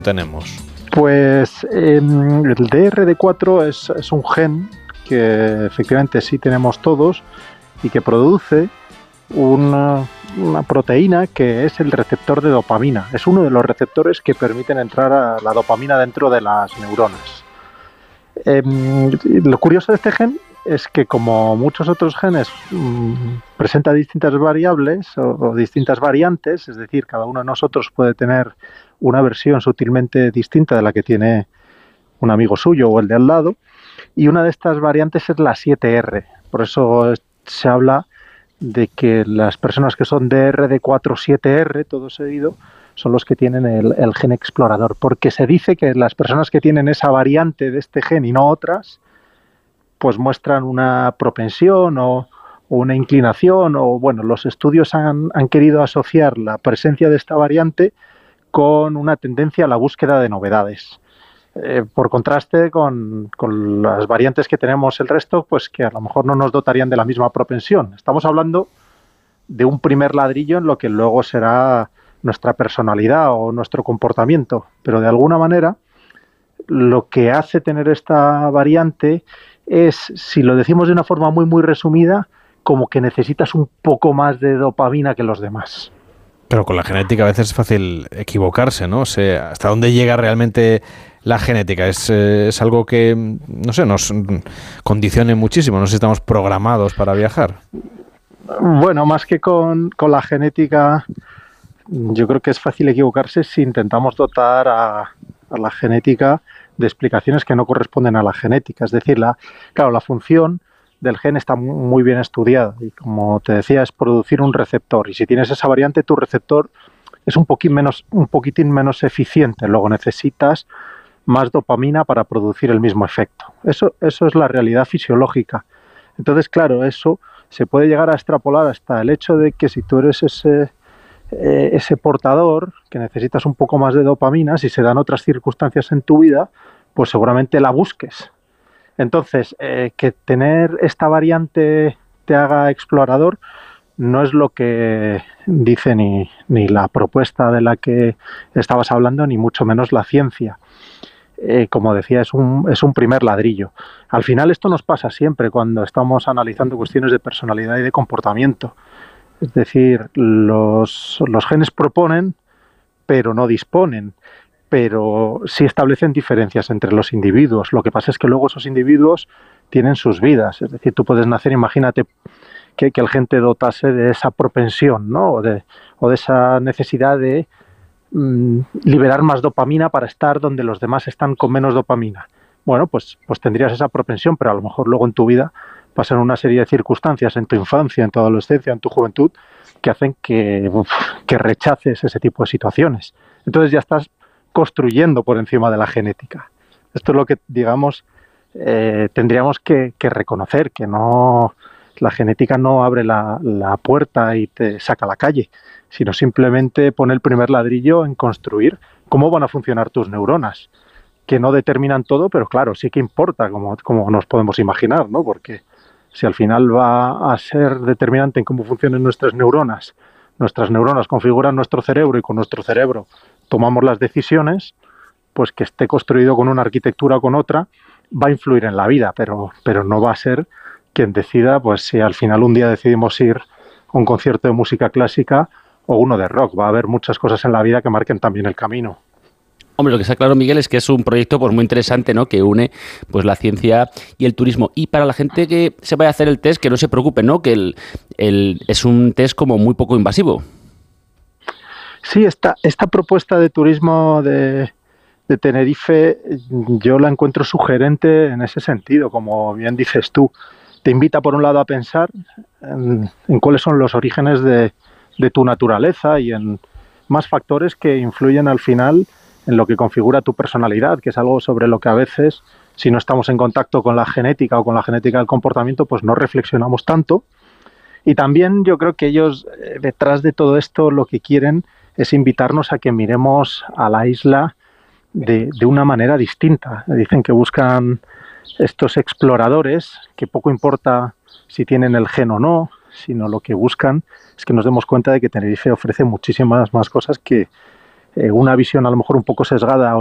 tenemos? Pues el DRD4 es un gen que efectivamente sí tenemos todos y que produce una proteína que es el receptor de dopamina. Es uno de los receptores que permiten entrar a la dopamina dentro de las neuronas. Lo curioso de este gen es que, como muchos otros genes, presenta distintas variables o distintas variantes, es decir, cada uno de nosotros puede tener una versión sutilmente distinta de la que tiene un amigo suyo o el de al lado, y una de estas variantes es la 7R. Por eso se habla de que las personas que son DRD4-7R, todo seguido, son los que tienen el gen explorador, porque se dice que las personas que tienen esa variante de este gen y no otras, pues muestran una propensión o una inclinación, o bueno, los estudios han querido asociar la presencia de esta variante con una tendencia a la búsqueda de novedades. Por contraste con las variantes que tenemos el resto, pues que a lo mejor no nos dotarían de la misma propensión. Estamos hablando de un primer ladrillo en lo que luego será nuestra personalidad o nuestro comportamiento, pero de alguna manera lo que hace tener esta variante es, si lo decimos de una forma muy muy resumida, como que necesitas un poco más de dopamina que los demás. Pero con la genética a veces es fácil equivocarse, ¿no? O sea, ¿hasta dónde llega realmente la genética? Es algo que, no sé, nos condicione muchísimo. No sé si estamos programados para viajar. Bueno, más que con la genética, yo creo que es fácil equivocarse si intentamos dotar a la genética de explicaciones que no corresponden a la genética. Es decir, claro, la función del gen está muy bien estudiada y, como te decía, es producir un receptor, y si tienes esa variante, tu receptor es un poquitín menos eficiente, luego necesitas más dopamina para producir el mismo efecto. Eso es la realidad fisiológica. Entonces, claro, eso se puede llegar a extrapolar hasta el hecho de que si tú eres ese portador que necesitas un poco más de dopamina, si se dan otras circunstancias en tu vida, pues seguramente la busques. Entonces, que tener esta variante te haga explorador no es lo que dice ni la propuesta de la que estabas hablando, ni mucho menos la ciencia. Como decía, es un primer ladrillo. Al final esto nos pasa siempre cuando estamos analizando cuestiones de personalidad y de comportamiento. Es decir, los genes proponen, pero no disponen, pero sí establecen diferencias entre los individuos. Lo que pasa es que luego esos individuos tienen sus vidas. Es decir, tú puedes nacer, imagínate que el gen te dotase de esa propensión, ¿no? o de esa necesidad de liberar más dopamina para estar donde los demás están con menos dopamina. Bueno, pues tendrías esa propensión, pero a lo mejor luego en tu vida pasan una serie de circunstancias en tu infancia, en tu adolescencia, en tu juventud, que hacen que rechaces ese tipo de situaciones. Entonces ya estás construyendo por encima de la genética. Esto es lo que, digamos, tendríamos que reconocer, que no, la genética no abre la puerta y te saca a la calle, sino simplemente pone el primer ladrillo en construir cómo van a funcionar tus neuronas, que no determinan todo, pero claro, sí que importa, como nos podemos imaginar, ¿no? Porque si al final va a ser determinante en cómo funcionan nuestras neuronas configuran nuestro cerebro y con nuestro cerebro tomamos las decisiones, pues que esté construido con una arquitectura o con otra va a influir en la vida, pero no va a ser quien decida, pues si al final un día decidimos ir a un concierto de música clásica o uno de rock. Va a haber muchas cosas en la vida que marquen también el camino. Hombre, lo que está claro, Miguel, es que es un proyecto pues muy interesante, ¿no? Que une pues la ciencia y el turismo. Y para la gente que se vaya a hacer el test, que no se preocupe, ¿no? Que es un test como muy poco invasivo. Sí, esta propuesta de turismo de Tenerife yo la encuentro sugerente en ese sentido, como bien dices tú. Te invita, por un lado, a pensar en cuáles son los orígenes de tu naturaleza y en más factores que influyen al final en lo que configura tu personalidad, que es algo sobre lo que a veces, si no estamos en contacto con la genética o con la genética del comportamiento, pues no reflexionamos tanto. Y también yo creo que ellos, detrás de todo esto, lo que quieren es invitarnos a que miremos a la isla de una manera distinta. Dicen que buscan estos exploradores, que poco importa si tienen el gen o no, sino lo que buscan es que nos demos cuenta de que Tenerife ofrece muchísimas más cosas que una visión a lo mejor un poco sesgada